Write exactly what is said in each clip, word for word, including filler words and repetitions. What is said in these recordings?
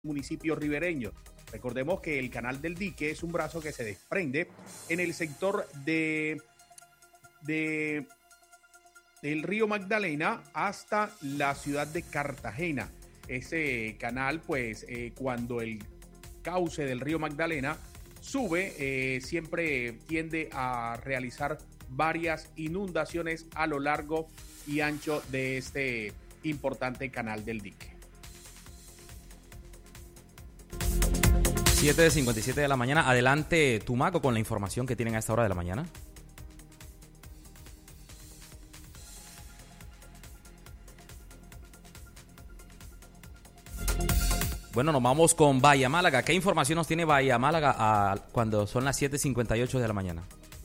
municipios ribereños. Recordemos que el Canal del Dique es un brazo que se desprende en el sector de, de del río Magdalena hasta la ciudad de Cartagena. Ese canal, pues, eh, cuando el cauce del río Magdalena sube, eh, siempre tiende a realizar varias inundaciones a lo largo y ancho de este importante Canal del Dique. siete cincuenta y siete de la mañana. Adelante, Tumaco, con la información que tienen a esta hora de la mañana. Bueno, nos vamos con Bahía Málaga. ¿Qué información nos tiene Bahía Málaga a, cuando son las siete cincuenta y ocho de la mañana?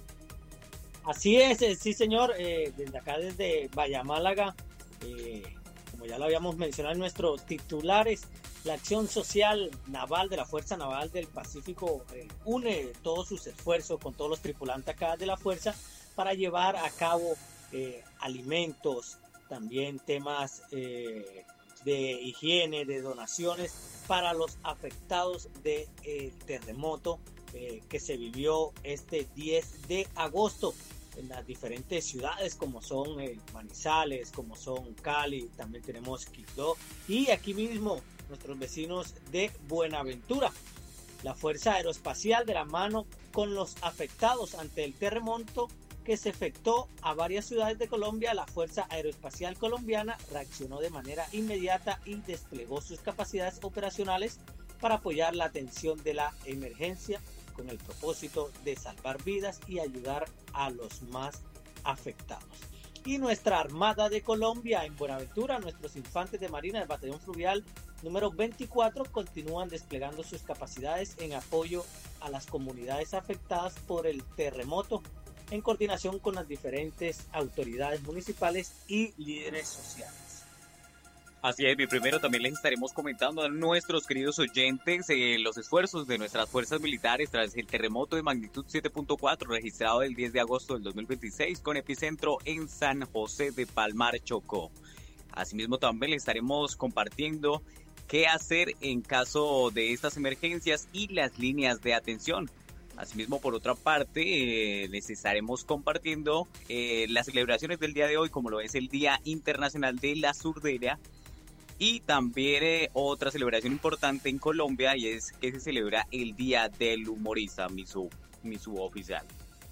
Así es, eh, sí señor, eh, desde acá, desde Bahía Málaga, eh, como ya lo habíamos mencionado en nuestros titulares, la acción social naval de la Fuerza Naval del Pacífico eh, une todos sus esfuerzos con todos los tripulantes acá de la Fuerza para llevar a cabo eh, alimentos, también temas eh, de higiene, de donaciones para los afectados del de, eh, terremoto eh, que se vivió este diez de agosto en las diferentes ciudades como son eh, Manizales, como son Cali, también tenemos Quibdó y aquí mismo nuestros vecinos de Buenaventura. La Fuerza Aeroespacial, de la mano con los afectados ante el terremoto que se afectó a varias ciudades de Colombia, la Fuerza Aeroespacial Colombiana reaccionó de manera inmediata y desplegó sus capacidades operacionales para apoyar la atención de la emergencia con el propósito de salvar vidas y ayudar a los más afectados. Y nuestra Armada de Colombia en Buenaventura, nuestros infantes de Marina del Batallón Fluvial número veinticuatro continúan desplegando sus capacidades en apoyo a las comunidades afectadas por el terremoto en coordinación con las diferentes autoridades municipales y líderes sociales. Así es, mi primero también les estaremos comentando a nuestros queridos oyentes eh, los esfuerzos de nuestras fuerzas militares tras el terremoto de magnitud siete punto cuatro registrado el diez de agosto del dos mil veintiséis con epicentro en San José de Palmar, Chocó. Asimismo también les estaremos compartiendo qué hacer en caso de estas emergencias y las líneas de atención. Asimismo, por otra parte, eh, les estaremos compartiendo eh, las celebraciones del día de hoy, como lo es el Día Internacional de la Surdera, y también eh, otra celebración importante en Colombia, y es que se celebra el Día del Humorista, mi sub, mi suboficial.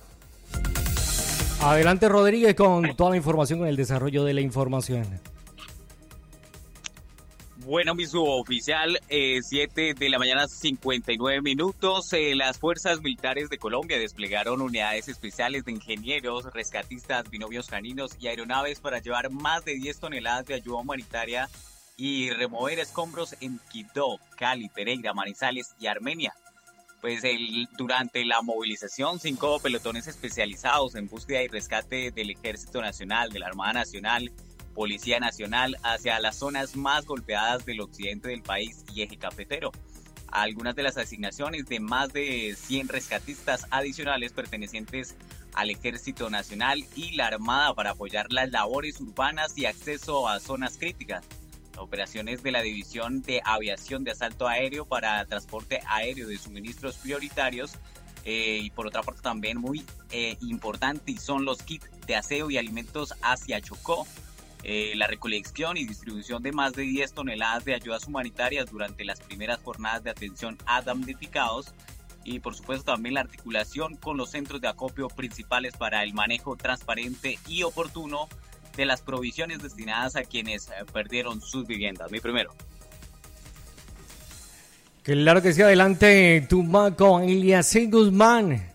Adelante, Rodríguez, con toda la información, con el desarrollo de la información. Bueno, mi suboficial, eh, siete de la mañana, cincuenta y nueve minutos. Eh, las fuerzas militares de Colombia desplegaron unidades especiales de ingenieros, rescatistas, binomios caninos y aeronaves para llevar más de diez toneladas de ayuda humanitaria y remover escombros en Quibdó, Cali, Pereira, Manizales y Armenia. Pues el, durante la movilización, cinco pelotones especializados en búsqueda y rescate del Ejército Nacional, de la Armada Nacional, Policía Nacional, hacia las zonas más golpeadas del occidente del país y eje cafetero. Algunas de las asignaciones de más de cien rescatistas adicionales pertenecientes al Ejército Nacional y la Armada para apoyar las labores urbanas y acceso a zonas críticas. Operaciones de la División de Aviación de Asalto Aéreo para transporte aéreo de suministros prioritarios. Eh, y por otra parte también muy eh, importante y son los kits de aseo y alimentos hacia Chocó. Eh, la recolección y distribución de más de diez toneladas de ayudas humanitarias durante las primeras jornadas de atención a damnificados y por supuesto también la articulación con los centros de acopio principales para el manejo transparente y oportuno de las provisiones destinadas a quienes eh, perdieron sus viviendas. Mi primero. Claro que sí, adelante, Tumaco, Eliasín Guzmán.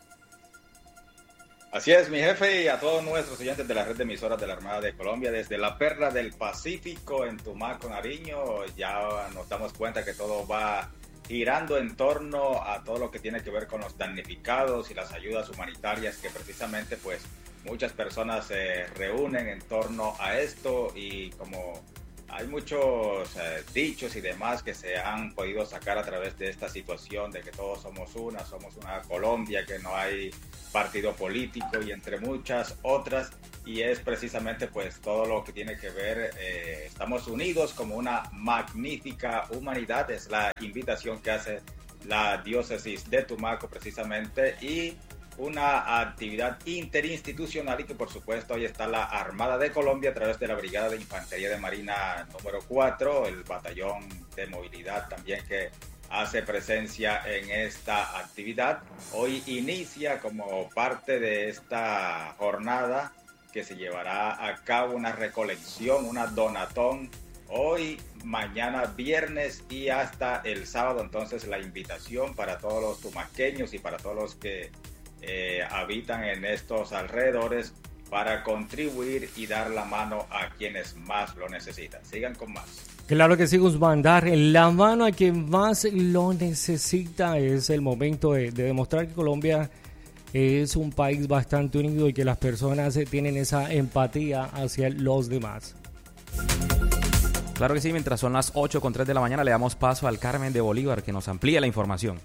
Así es, mi jefe, y a todos nuestros oyentes de la red de emisoras de la Armada de Colombia, desde la Perla del Pacífico en Tumaco, Nariño, ya nos damos cuenta que todo va girando en torno a todo lo que tiene que ver con los damnificados y las ayudas humanitarias, que precisamente pues muchas personas se reúnen en torno a esto, y como hay muchos eh, dichos y demás que se han podido sacar a través de esta situación de que todos somos una, somos una Colombia, que no hay partido político y entre muchas otras, y es precisamente pues todo lo que tiene que ver, eh, estamos unidos como una magnífica humanidad, es la invitación que hace la diócesis de Tumaco precisamente, y una actividad interinstitucional, y que por supuesto ahí está la Armada de Colombia a través de la Brigada de Infantería de Marina número cuatro, el batallón de movilidad también que hace presencia en esta actividad. Hoy inicia como parte de esta jornada que se llevará a cabo una recolección, una donatón, hoy, mañana viernes y hasta el sábado. Entonces la invitación para todos los tumaqueños y para todos los que eh, habitan en estos alrededores para contribuir y dar la mano a quienes más lo necesitan. Sigan con más. Claro que sí, Guzmán, dar la mano a quien más lo necesita. Es el momento de, de demostrar que Colombia es un país bastante unido y que las personas tienen esa empatía hacia los demás. Claro que sí, mientras son las ocho con tres de la mañana le damos paso al Carmen de Bolívar que nos amplía la información.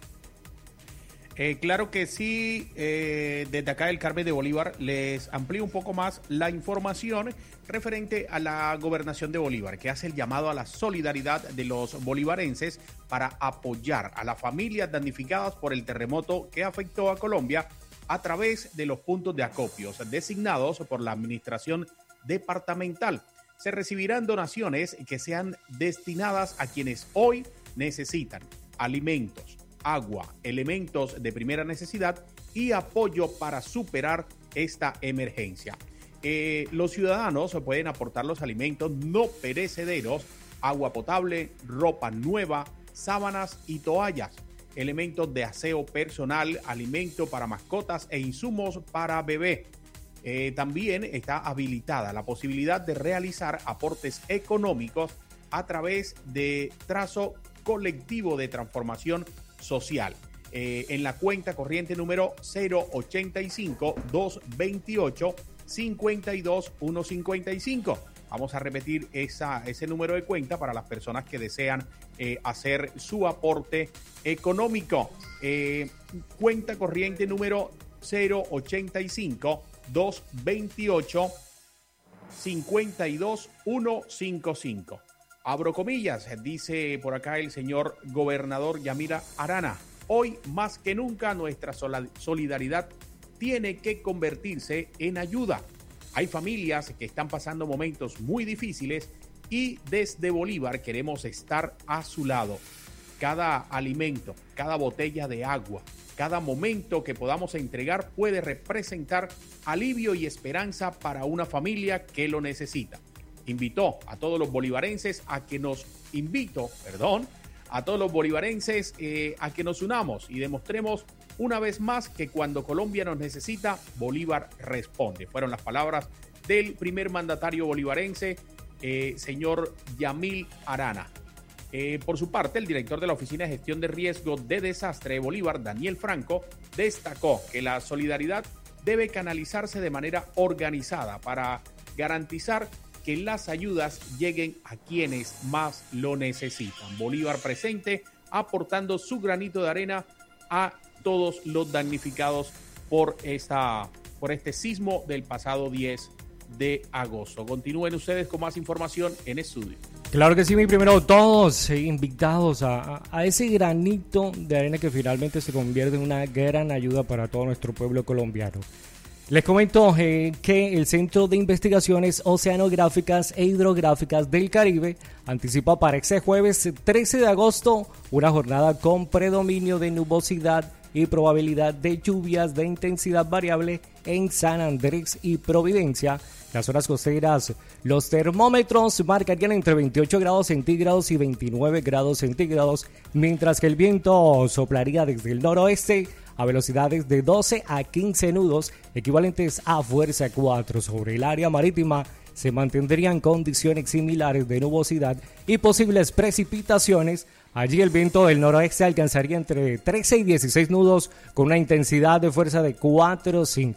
Eh, claro que sí, eh, desde acá el Carmen de Bolívar les amplío un poco más la información referente a la gobernación de Bolívar, que hace el llamado a la solidaridad de los bolivarenses para apoyar a las familias damnificadas por el terremoto que afectó a Colombia a través de los puntos de acopios designados por la administración departamental. Se recibirán donaciones que sean destinadas a quienes hoy necesitan alimentos, agua, elementos de primera necesidad y apoyo para superar esta emergencia. Eh, los ciudadanos pueden aportar los alimentos no perecederos, agua potable, ropa nueva, sábanas y toallas, elementos de aseo personal, alimento para mascotas e insumos para bebé. Eh, también está habilitada la posibilidad de realizar aportes económicos a través de trazo colectivo de transformación social. Eh, en la cuenta corriente número cero ochenta y cinco, doscientos veintiocho, cincuenta y dos, ciento cincuenta y cinco. Vamos a repetir esa, ese número de cuenta para las personas que desean eh, hacer su aporte económico. Eh, cuenta corriente número cero ochenta y cinco, doscientos veintiocho, cincuenta y dos, ciento cincuenta y cinco. Abro comillas, dice por acá el señor gobernador Yamila Arana. Hoy más que nunca nuestra solidaridad tiene que convertirse en ayuda. Hay familias que están pasando momentos muy difíciles y desde Bolívar queremos estar a su lado. Cada alimento, cada botella de agua, cada momento que podamos entregar puede representar alivio y esperanza para una familia que lo necesita. Invitó a todos los bolivarenses a que nos invito, perdón, a todos los bolivarenses eh, a que nos unamos y demostremos una vez más que cuando Colombia nos necesita, Bolívar responde. Fueron las palabras del primer mandatario bolivarense, eh, señor Yamil Arana. Eh, por su parte, el director de la Oficina de Gestión de Riesgo de Desastre de Bolívar, Daniel Franco, destacó que la solidaridad debe canalizarse de manera organizada para garantizar que las ayudas lleguen a quienes más lo necesitan. Bolívar presente, aportando su granito de arena a todos los damnificados por, esta, por este sismo del pasado diez de agosto. Continúen ustedes con más información en estudio. Claro que sí, mi primero, todos eh, invitados a, a, a ese granito de arena que finalmente se convierte en una gran ayuda para todo nuestro pueblo colombiano. Les comento eh, que el Centro de Investigaciones Oceanográficas e Hidrográficas del Caribe anticipa para este jueves trece de agosto una jornada con predominio de nubosidad y probabilidad de lluvias de intensidad variable en San Andrés y Providencia. Las zonas costeras, los termómetros marcarían entre veintiocho grados centígrados y veintinueve grados centígrados, mientras que el viento soplaría desde el noroeste a velocidades de doce a quince nudos, equivalentes a fuerza cuatro. Sobre el área marítima se mantendrían condiciones similares de nubosidad y posibles precipitaciones. Allí el viento del noroeste alcanzaría entre trece y dieciséis nudos con una intensidad de fuerza de cuatro o cinco.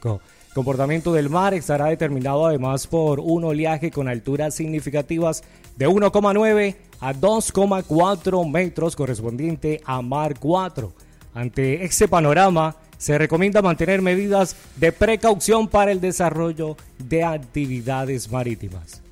comportamiento del mar estará determinado además por un oleaje con alturas significativas de uno coma nueve a dos coma cuatro metros correspondiente a Mar cuatro. Ante este panorama, se recomienda mantener medidas de precaución para el desarrollo de actividades marítimas.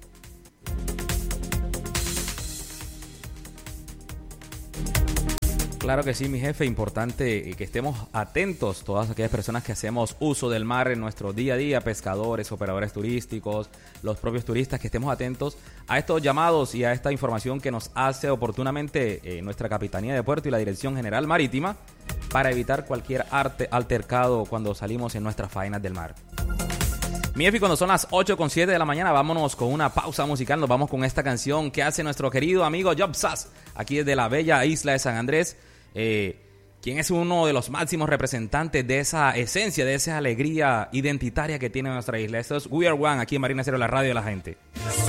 Claro que sí, mi jefe, importante que estemos atentos todas aquellas personas que hacemos uso del mar en nuestro día a día, pescadores, operadores turísticos, los propios turistas, que estemos atentos a estos llamados y a esta información que nos hace oportunamente eh, nuestra Capitanía de Puerto y la Dirección General Marítima para evitar cualquier arte altercado cuando salimos en nuestras faenas del mar. Mi jefe, cuando son las ocho con siete de la mañana, vámonos con una pausa musical, nos vamos con esta canción que hace nuestro querido amigo Job Sass, aquí desde la bella isla de San Andrés. Eh, quien es uno de los máximos representantes de esa esencia, de esa alegría identitaria que tiene nuestra isla. Esto es We Are One, aquí en Marina Cero, la radio de la gente.